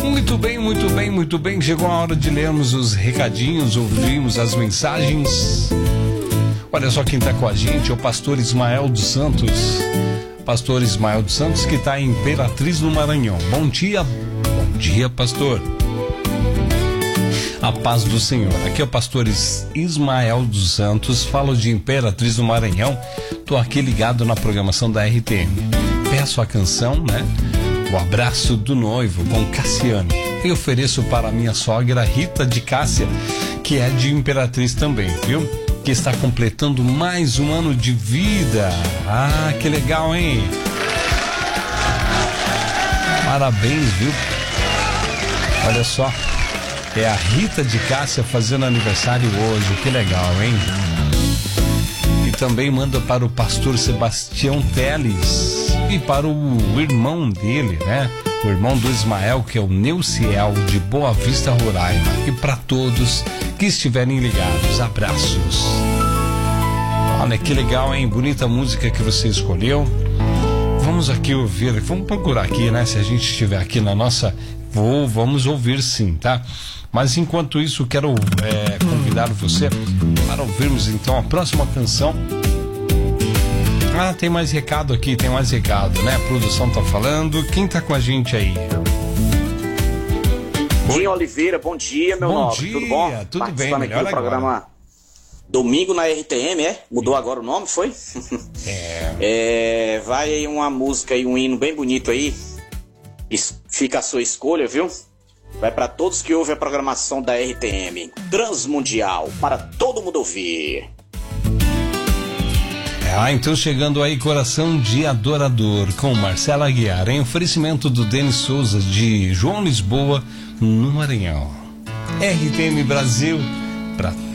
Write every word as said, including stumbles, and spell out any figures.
Muito bem, muito bem, muito bem. Chegou a hora de lermos os recadinhos, ouvimos as mensagens. Olha só quem está com a gente, é o pastor Ismael dos Santos. Pastor Ismael dos Santos, que está em Imperatriz, no Maranhão. Bom dia, bom dia, pastor. A paz do Senhor. Aqui é o pastor Ismael dos Santos, falo de Imperatriz, no Maranhão. Tô aqui ligado na programação da R T M. Peço a canção, né? O Abraço do Noivo, com Cassiane. Eu ofereço para a minha sogra Rita de Cássia, que é de Imperatriz também, viu? Que está completando mais um ano de vida. Ah, que legal, hein? Parabéns, viu? Olha só, é a Rita de Cássia fazendo aniversário hoje. Que legal, hein? E também manda para o pastor Sebastião Teles e para o irmão dele, né? O irmão do Ismael, que é o Neuciel, de Boa Vista, Roraima. E para todos que estiverem ligados, abraços. Olha que legal, hein? Bonita música que você escolheu. Vamos aqui ouvir, vamos procurar aqui, né? Se a gente estiver aqui na nossa... Vou, vamos ouvir sim, tá? Mas enquanto isso, quero é, convidar você para ouvirmos então a próxima canção. Ah, tem mais recado aqui, tem mais recado, né? A produção tá falando. Quem tá com a gente aí? Dinho Oliveira, bom dia, meu bom nobre. Dia, tudo bom? Tudo bem, aqui melhor do programa agora. Domingo na R T M, é? Mudou agora o nome, foi? É. é. Vai aí uma música e um hino bem bonito aí. Fica a sua escolha, viu? Vai para todos que ouvem a programação da R T M. Transmundial, para todo mundo ouvir. Ah, então chegando aí, Coração de Adorador, com Marcela Aguiar, em oferecimento do Denis Souza, de João Lisboa, no Maranhão. R T M Brasil, para